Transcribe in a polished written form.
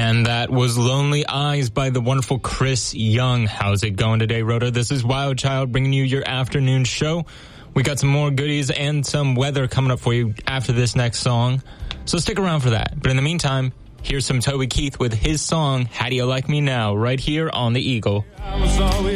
And that was Lonely Eyes by the wonderful Chris Young. How's it going today, Rhoda? This is Wild Child bringing you your afternoon show. We got some more goodies and some weather coming up for you after this next song, so stick around for that. But in the meantime, here's some Toby Keith with his song, How Do You Like Me Now, right here on The Eagle.